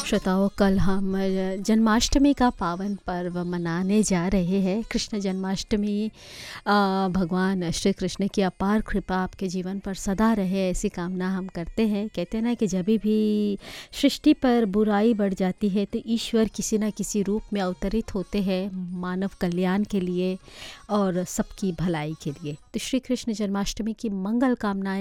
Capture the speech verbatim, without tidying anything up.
श्रोताओं, कल हम जन्माष्टमी का पावन पर्व मनाने जा रहे हैं। कृष्ण जन्माष्टमी अ, भगवान श्री कृष्ण की अपार कृपा आपके जीवन पर सदा रहे, ऐसी कामना हम करते हैं। कहते हैं ना कि जब भी सृष्टि पर बुराई बढ़ जाती है तो ईश्वर किसी न किसी रूप में अवतरित होते हैं मानव कल्याण के लिए और सबकी भलाई के लिए। तो श्री कृष्ण जन्माष्टमी की मंगल कामनाएं